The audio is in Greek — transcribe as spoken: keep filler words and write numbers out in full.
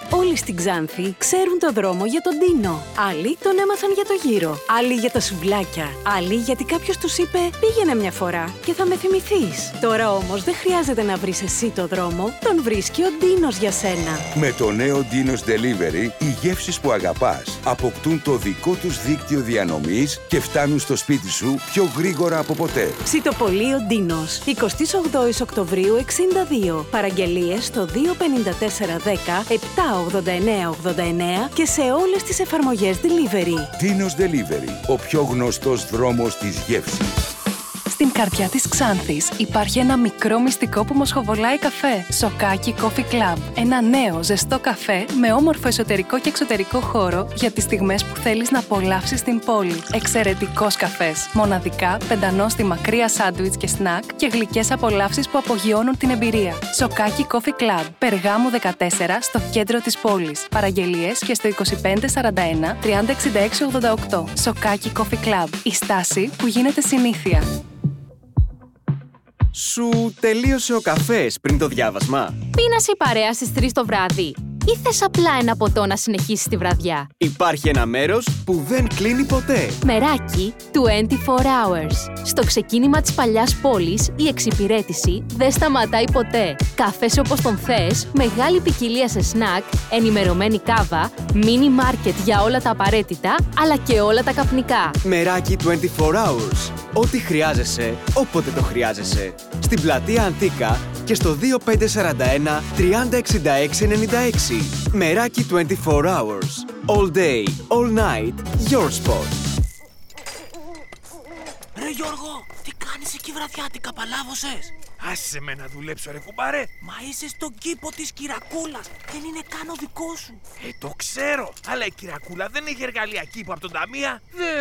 Όλοι στην Ξάνθη ξέρουν το δρόμο για τον Ντίνο. Άλλοι τον έμαθαν για το γύρο. Άλλοι για τα σουβλάκια. Άλλοι γιατί κάποιος τους είπε πήγαινε μια φορά και θα με θυμηθείς. Τώρα όμως δεν χρειάζεται να βρεις εσύ το δρόμο, τον βρίσκει ο Ντίνος για σένα. Με το νέο Ντίνος Delivery, οι γεύσεις που αγαπάς αποκτούν το δικό τους δίκτυο διανομής και φτάνουν στο σπίτι σου πιο γρήγορα από ποτέ. Ψητοπολείο Ντίνος, εικοστή ογδόη Οκτωβρίου εξήντα δύο. Παραγγελίες στο δύο πέντε τέσσερα δέκα επτά ογδόντα εννέα ογδόντα εννέα και σε όλες τις εφαρμογές delivery. Ντίνος Delivery, ο πιο γνωστός δρόμος της γεύσης. Στην καρδιά της Ξάνθης υπάρχει ένα μικρό μυστικό που μοσχοβολάει καφέ. Σοκάκι Coffee Club. Ένα νέο ζεστό καφέ με όμορφο εσωτερικό και εξωτερικό χώρο για τις στιγμές που θέλεις να απολαύσεις την πόλη. Εξαιρετικός καφές. Μοναδικά, πεντανόστιμα κρύα σάντουιτς και σνακ και γλυκές απολαύσεις που απογειώνουν την εμπειρία. Σοκάκι Coffee Club. Περγάμου δεκατέσσερα στο κέντρο της πόλης. Παραγγελίες και στο είκοσι πέντε σαράντα ένα τριάντα εξήντα έξι ογδόντα οκτώ. Σοκάκι Coffee Club. Η στάση που γίνεται συνήθεια. Σου τελείωσε ο καφές πριν το διάβασμα? Πίνασε η παρέα στις τρεις το βράδυ ή θες απλά ένα ποτό να συνεχίσεις τη βραδιά? Υπάρχει ένα μέρος που δεν κλείνει ποτέ. Μεράκι είκοσι τέσσερις hours. Στο ξεκίνημα της παλιάς πόλης, η εξυπηρέτηση δεν σταματάει ποτέ. Καφές όπως τον θες, μεγάλη ποικιλία σε σνακ, ενημερωμένη κάβα, μίνι μάρκετ για όλα τα απαραίτητα, αλλά και όλα τα καπνικά. Μεράκι είκοσι τέσσερις hours. Ό,τι χρειάζεσαι, όποτε το χρειάζεσαι. Στην πλατεία Αντίκα και στο δύο πέντε σαράντα ένα τριάντα εξήντα έξι ενενήντα έξι. Μεράκι είκοσι τέσσερις hours. All day, all night, your spot. Ρε Γιώργο, τι κάνεις εκεί βραδιάτικα, παλάβωσες? Άσε με να δουλέψω ρε κουμπάρε. Μα είσαι στον κήπο της Κυρακούλας, δεν είναι καν ο δικό σου. Ε, το ξέρω, αλλά η Κυρακούλα δεν έχει εργαλεία κήπο από τον Ταμία.